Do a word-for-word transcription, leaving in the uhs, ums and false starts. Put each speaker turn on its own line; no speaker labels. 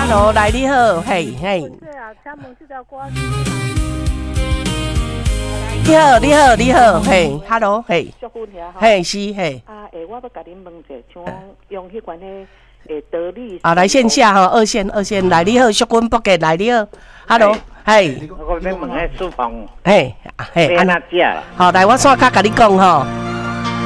，Hello， 来你好，嘿嘿。你好，你好，你好，嘿 ，Hello， 嘿，嘿是嘿。
啊，诶，我要甲恁问者，像用迄款诶，诶，得力。
啊，来线下哈，二线二线，来你好，淑君不给来你好 ，Hello， 嘿。
我要问迄书房。
嘿，嘿，
安怎食啦？
好，来我线卡甲你讲吼。